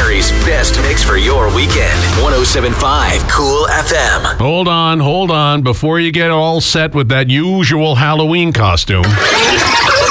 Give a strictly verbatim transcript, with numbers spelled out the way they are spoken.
Gary's best mix for your weekend. one oh seven point five Cool F M. Hold on, hold on. Before you get all set with that usual Halloween costume.